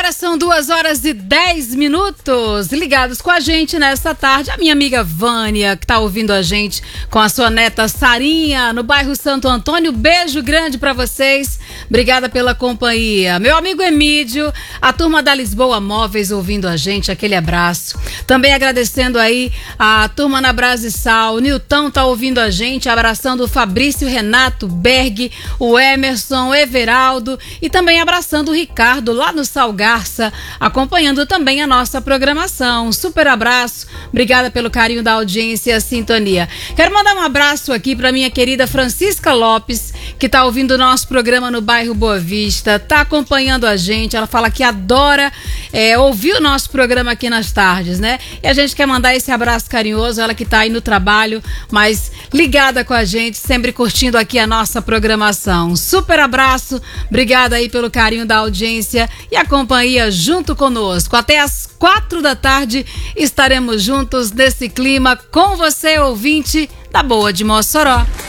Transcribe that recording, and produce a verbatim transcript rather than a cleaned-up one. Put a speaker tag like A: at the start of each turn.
A: Agora são duas horas e dez minutos. Ligados com a gente nesta tarde, a minha amiga Vânia, que tá ouvindo a gente com a sua neta Sarinha, no bairro Santo Antônio. Beijo grande pra vocês. Obrigada pela companhia. Meu amigo Emídio, a turma da Lisboa Móveis ouvindo a gente, aquele abraço. Também agradecendo aí a turma na Brasisal. O Nilton tá ouvindo a gente, abraçando o Fabrício, Renato, Berg, o Emerson, o Everaldo e também abraçando o Ricardo lá no Salgarça, acompanhando também a nossa programação. Um super abraço, obrigada pelo carinho da audiência e a sintonia. Quero mandar um abraço aqui para minha querida Francisca Lopes, que está ouvindo o nosso programa no bairro Boa Vista, está acompanhando a gente. Ela fala que adora é, ouvir o nosso programa aqui nas tardes, né? E a gente quer mandar esse abraço carinhoso, ela que está aí no trabalho, mas ligada com a gente, sempre curtindo aqui a nossa programação. Um super abraço, obrigada aí pelo carinho da audiência e a companhia junto conosco. Até às quatro da tarde estaremos juntos nesse clima com você, ouvinte da Boa de Mossoró.